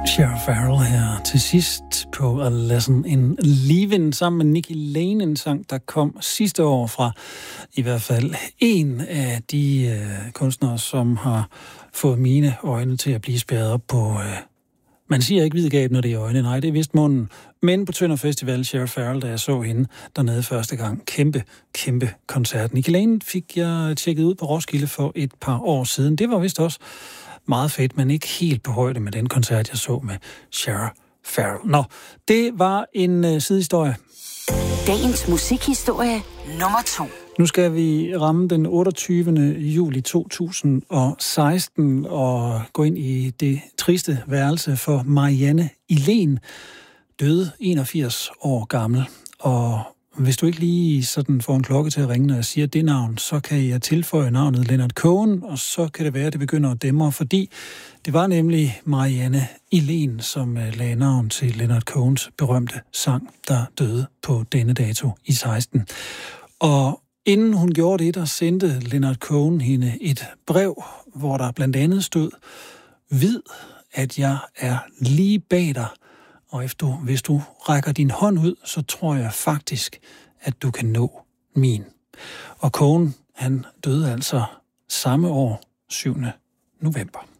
Cher Farrell her til sidst på A Lesson in Living sammen med Nikki Lane, en sang, der kom sidste år fra i hvert fald en af de kunstnere, som har fået mine øjne til at blive spærret op på... Man siger ikke hvidgab, når det er øjne. Nej, det er vist munden. Men på Tønder Festival, Cher Farrell, da jeg så hende dernede første gang. Kæmpe koncert. Nikki Lane fik jeg tjekket ud på Roskilde for et par år siden. Det var vist også meget fedt, men ikke helt på højde med den koncert, jeg så med Cher Farrell. Nå, det var en sidehistorie. Dagens musikhistorie nummer 2. Nu skal vi ramme den 28. juli 2016 og gå ind i det triste værelse for Marianne Elen, døde 81 år gammel. Og hvis du ikke lige sådan får en klokke til at ringe, når jeg siger det navn, så kan jeg tilføje navnet Leonard Cohen, og så kan det være, at det begynder at dæmre, fordi det var nemlig Marianne Elen, som lagde navn til Leonard Cohens berømte sang, der døde på denne dato i 16. Og inden hun gjorde det, der sendte Leonard Cohen hende et brev, hvor der blandt andet stod: "Vid, at jeg er lige bag dig, og hvis du rækker din hånd ud, så tror jeg faktisk, at du kan nå min." Og Cohen, han døde altså samme år, 7. november.